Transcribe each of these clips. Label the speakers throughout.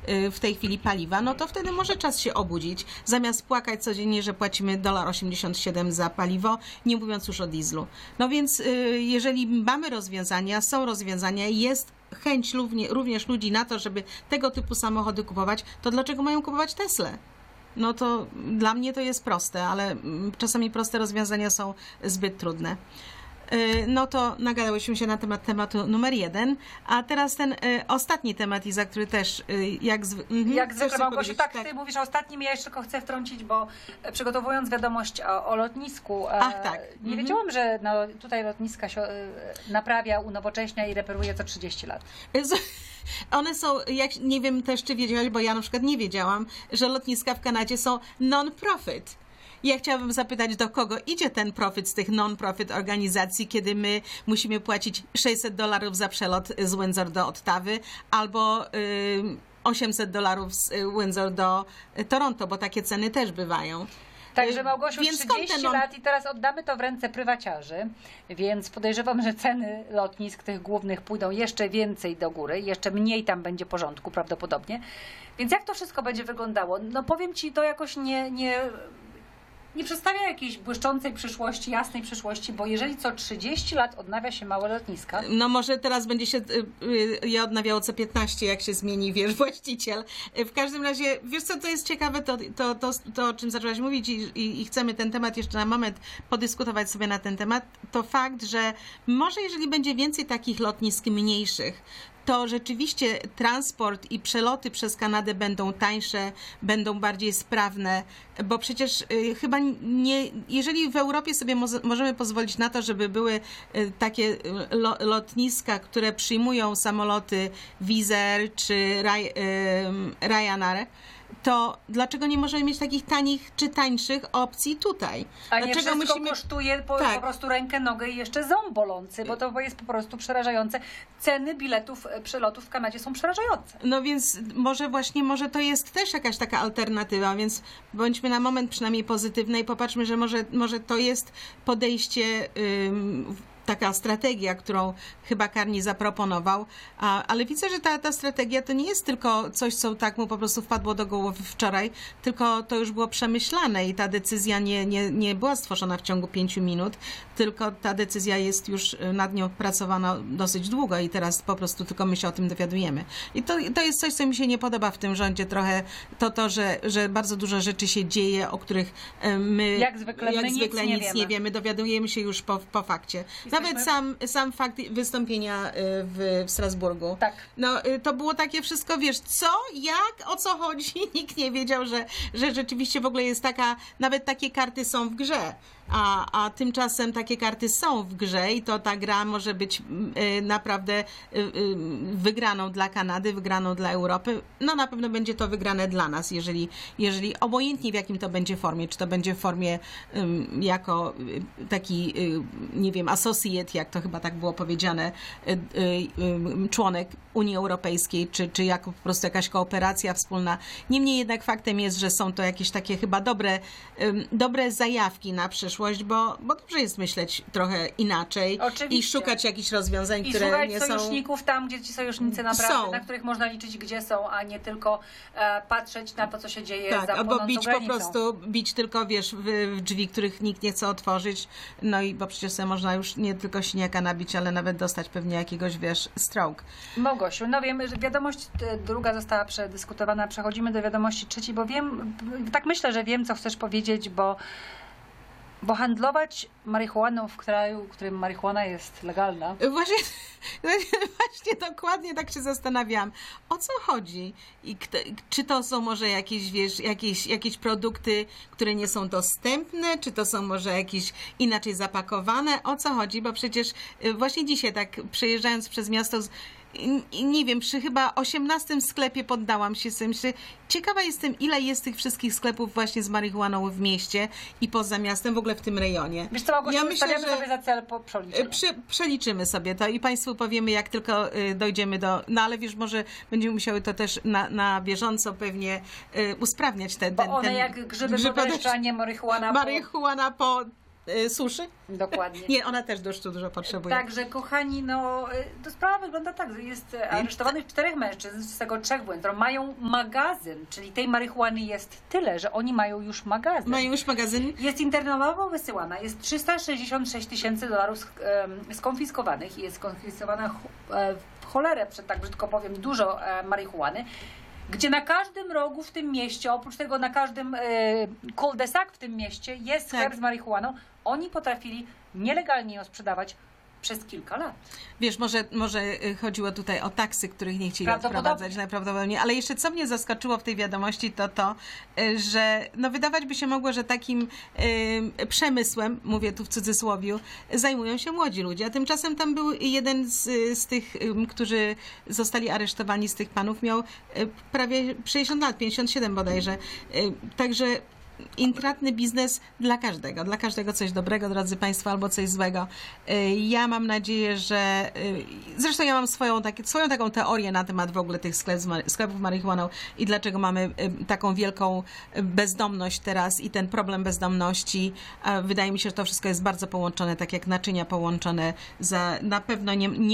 Speaker 1: w tej chwili paliwa, no to wtedy może czas się obudzić, zamiast płakać codziennie, że płacimy $1,87 za paliwo, nie mówiąc już o dieslu. No więc jeżeli mamy rozwiązania, są rozwiązania, jest chęć również ludzi na to, żeby tego typu samochody kupować, to dlaczego mają kupować Teslę? No to dla mnie to jest proste, ale czasami proste rozwiązania są zbyt trudne. No to nagadałyśmy się na temat tematu numer 1, a teraz ten ostatni temat, Iza, który też jak
Speaker 2: zwykle, Małgosiu, tak, ty mówisz o ostatnim, ja jeszcze tylko chcę wtrącić, bo przygotowując wiadomość o lotnisku, nie wiedziałam, że tutaj lotniska się naprawia, unowocześnia i reperuje co 30 lat.
Speaker 1: One są, jak nie wiem też, czy wiedziałaś, bo ja na przykład nie wiedziałam, że lotniska w Kanadzie są non-profit. Ja chciałabym zapytać, do kogo idzie ten profit z tych non-profit organizacji, kiedy my musimy płacić $600 za przelot z Windsor do Ottawy albo $800 z Windsor do Toronto, bo takie ceny też bywają.
Speaker 2: Także Małgosiu, 30 lat i teraz oddamy to w ręce prywaciarzy, więc podejrzewam, że ceny lotnisk tych głównych pójdą jeszcze więcej do góry, jeszcze mniej tam będzie porządku prawdopodobnie. Więc jak to wszystko będzie wyglądało? No powiem Ci, to jakoś nie przedstawia jakiejś błyszczącej przyszłości, jasnej przyszłości, bo jeżeli co 30 lat odnawia się małe lotniska...
Speaker 1: No może teraz będzie się je odnawiało co 15, jak się zmieni, wiesz, właściciel. W każdym razie, wiesz co, to jest ciekawe, to o czym zaczęłaś mówić i chcemy ten temat jeszcze na moment podyskutować sobie na ten temat, to fakt, że może jeżeli będzie więcej takich lotnisk mniejszych, to rzeczywiście transport i przeloty przez Kanadę będą tańsze, będą bardziej sprawne, bo przecież chyba jeżeli w Europie sobie możemy pozwolić na to, żeby były takie lotniska, które przyjmują samoloty Wizz Air czy Ryanair, to dlaczego nie możemy mieć takich tanich czy tańszych opcji tutaj?
Speaker 2: A nie wszystko kosztuje po prostu rękę, nogę i jeszcze ząb bolący, bo to jest po prostu przerażające. Ceny biletów, przelotów w Kanadzie są przerażające.
Speaker 1: No więc może to jest też jakaś taka alternatywa, więc bądźmy na moment przynajmniej pozytywne i popatrzmy, że może to jest podejście, taka strategia, którą chyba Carney zaproponował, ale widzę, że ta strategia to nie jest tylko coś, co tak mu po prostu wpadło do głowy wczoraj, tylko to już było przemyślane i ta decyzja nie była stworzona w ciągu 5 minut, tylko ta decyzja jest już nad nią pracowana dosyć długo i teraz po prostu tylko my się o tym dowiadujemy. I to jest coś, co mi się nie podoba w tym rządzie trochę, że bardzo dużo rzeczy się dzieje, o których my
Speaker 2: jak zwykle
Speaker 1: nic nie wiemy. Dowiadujemy się już po fakcie. Nawet sam fakt wystąpienia w Strasburgu.
Speaker 2: Tak.
Speaker 1: No, to było takie wszystko, wiesz, co, jak, o co chodzi? Nikt nie wiedział, że rzeczywiście w ogóle jest nawet takie karty są w grze. A tymczasem takie karty są w grze i to ta gra może być naprawdę wygraną dla Kanady, wygraną dla Europy. No na pewno będzie to wygrane dla nas, jeżeli obojętnie w jakim to będzie formie, czy to będzie w formie jako taki, nie wiem, associate, jak to chyba tak było powiedziane, członek Unii Europejskiej, czy jako po prostu jakaś kooperacja wspólna. Niemniej jednak faktem jest, że są to jakieś takie chyba dobre zajawki na przyszłość, bo dobrze jest myśleć trochę inaczej.
Speaker 2: Oczywiście.
Speaker 1: I szukać jakichś rozwiązań, które nie są...
Speaker 2: I szukać sojuszników tam, gdzie ci sojusznicy naprawdę, na których można liczyć, gdzie są, a nie tylko patrzeć na to, co się dzieje za płonącą granicą.
Speaker 1: Albo po prostu bić tylko, wiesz, w drzwi, których nikt nie chce otworzyć. No i bo przecież sobie można już nie tylko siniaka nabić, ale nawet dostać pewnie jakiegoś, wiesz, stroke.
Speaker 2: Małgosiu, no wiem, że wiadomość druga została przedyskutowana. Przechodzimy do wiadomości trzeciej, bo tak myślę, że wiem, co chcesz powiedzieć, bo handlować marihuaną w kraju, w którym marihuana jest legalna.
Speaker 1: Właśnie dokładnie tak się zastanawiałam. O co chodzi? I czy to są może jakieś, wiesz, jakieś produkty, które nie są dostępne? Czy to są może jakieś inaczej zapakowane? O co chodzi? Bo przecież właśnie dzisiaj tak przejeżdżając przez miasto, nie wiem, przy chyba 18 sklepie poddałam się sobie. Myślę, ciekawa jestem, ile jest tych wszystkich sklepów właśnie z marihuaną w mieście i poza miastem, w ogóle w tym rejonie.
Speaker 2: Wiesz co, Małgosiu, stawiamy sobie za cel przeliczenia.
Speaker 1: Przeliczymy sobie to i Państwu powiemy, jak tylko dojdziemy do... No ale wiesz, może będziemy musiały to też na bieżąco pewnie usprawniać
Speaker 2: Bo one jak grzyby po deszczu, a nie marihuana
Speaker 1: po suszy?
Speaker 2: Dokładnie.
Speaker 1: Nie, ona też deszczu dużo potrzebuje.
Speaker 2: Także, kochani, to sprawa wygląda tak, że jest aresztowanych 4 mężczyzn, z tego 3 błędów, mają magazyn, czyli tej marihuany jest tyle, że oni mają już magazyn.
Speaker 1: Mają już magazyn?
Speaker 2: Jest internowo wysyłana, jest $366 000 skonfiskowanych i jest skonfiskowana w cholerę, tak brzydko powiem, dużo marihuany, gdzie na każdym rogu w tym mieście, oprócz tego na każdym cul-de-sac w tym mieście jest sklep z marihuaną. Oni potrafili nielegalnie ją sprzedawać przez kilka lat.
Speaker 1: Wiesz, może chodziło tutaj o taksy, których nie chcieli odprowadzać najprawdopodobniej, ale jeszcze co mnie zaskoczyło w tej wiadomości, to, że wydawać by się mogło, że takim przemysłem, mówię tu w cudzysłowiu, zajmują się młodzi ludzie, a tymczasem tam był jeden z tych, którzy zostali aresztowani, z tych panów, miał prawie 60 lat, 57 bodajże. Także intratny biznes dla każdego coś dobrego, drodzy Państwo, albo coś złego. Ja mam nadzieję, że zresztą ja mam swoją taką teorię na temat w ogóle tych sklepów marihuaną i dlaczego mamy taką wielką bezdomność teraz i ten problem bezdomności. Wydaje mi się, że to wszystko jest bardzo połączone, tak jak naczynia połączone. Na pewno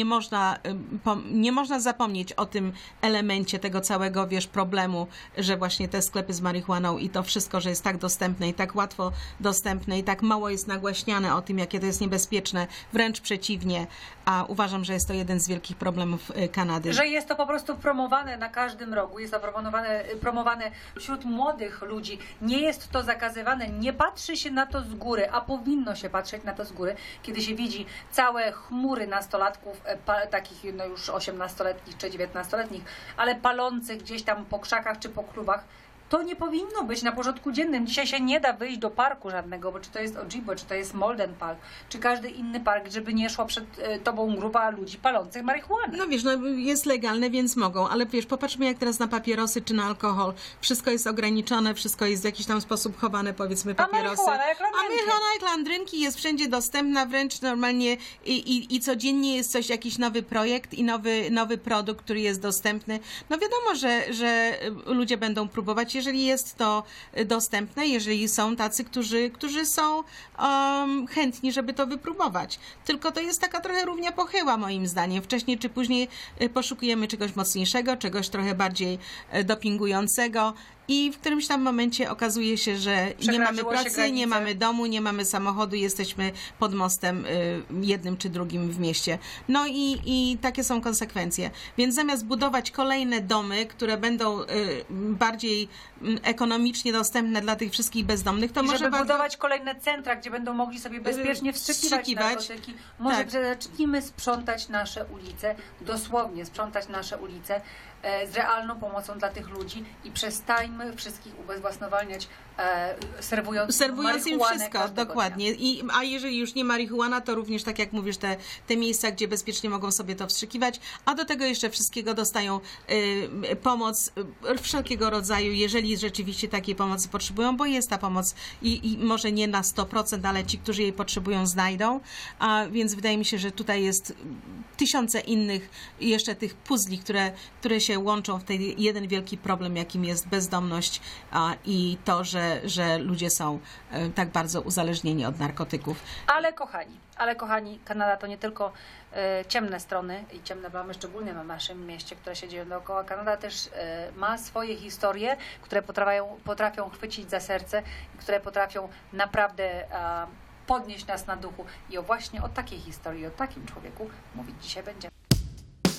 Speaker 1: nie można zapomnieć o tym elemencie tego całego, problemu, że właśnie te sklepy z marihuaną i to wszystko, że jest tak dostępne i tak łatwo dostępne i tak mało jest nagłaśniane o tym, jakie to jest niebezpieczne, wręcz przeciwnie, a uważam, że jest to jeden z wielkich problemów Kanady.
Speaker 2: Że jest to po prostu promowane na każdym rogu, jest to promowane wśród młodych ludzi, nie jest to zakazywane, nie patrzy się na to z góry, a powinno się patrzeć na to z góry, kiedy się widzi całe chmury nastolatków, takich już 18-letnich czy 19-letnich, ale palących gdzieś tam po krzakach czy po klubach. To nie powinno być na porządku dziennym. Dzisiaj się nie da wyjść do parku żadnego, bo czy to jest Ojibwe, czy to jest Malden Park, czy każdy inny park, żeby nie szła przed tobą grupa ludzi palących marihuanę.
Speaker 1: No wiesz, jest legalne, więc mogą, ale wiesz, popatrzmy jak teraz na papierosy czy na alkohol. Wszystko jest ograniczone, wszystko jest w jakiś tam sposób chowane, powiedzmy, papierosy.
Speaker 2: A marihuana
Speaker 1: jak landrynki jest wszędzie dostępna, wręcz normalnie i codziennie jest jakiś nowy projekt i nowy produkt, który jest dostępny. No wiadomo, że ludzie będą próbować, jeżeli jest to dostępne, jeżeli są tacy, którzy są chętni, żeby to wypróbować. Tylko to jest taka trochę równia pochyła, moim zdaniem. Wcześniej czy później poszukujemy czegoś mocniejszego, czegoś trochę bardziej dopingującego. I w którymś tam momencie okazuje się, że nie mamy pracy, nie mamy domu, nie mamy samochodu, jesteśmy pod mostem jednym czy drugim w mieście. No i takie są konsekwencje. Więc zamiast budować kolejne domy, które będą bardziej ekonomicznie dostępne dla tych wszystkich bezdomnych, to może
Speaker 2: budować kolejne centra, gdzie będą mogli sobie bezpiecznie wstrzykiwać narkotyki. Może zacznijmy sprzątać nasze ulice, dosłownie sprzątać nasze ulice z realną pomocą dla tych ludzi i przestańmy wszystkich ubezwłasnowalniać, serwując
Speaker 1: im wszystko, dokładnie. A jeżeli już nie marihuana, to również, tak jak mówisz, te miejsca, gdzie bezpiecznie mogą sobie to wstrzykiwać, a do tego jeszcze wszystkiego dostają pomoc wszelkiego rodzaju, jeżeli rzeczywiście takiej pomocy potrzebują, bo jest ta pomoc i może nie na 100%, ale ci, którzy jej potrzebują, znajdą. A więc wydaje mi się, że tutaj jest tysiące innych jeszcze tych puzli, które się łączą w ten jeden wielki problem, jakim jest bezdomność i to, że ludzie są tak bardzo uzależnieni od narkotyków.
Speaker 2: Ale kochani, Kanada to nie tylko ciemne strony i ciemne plamy, szczególnie na naszym mieście, które się dzieją dookoła. Kanada też ma swoje historie, które potrafią chwycić za serce, które potrafią naprawdę podnieść nas na duchu. I właśnie o takiej historii, o takim człowieku mówić dzisiaj będziemy.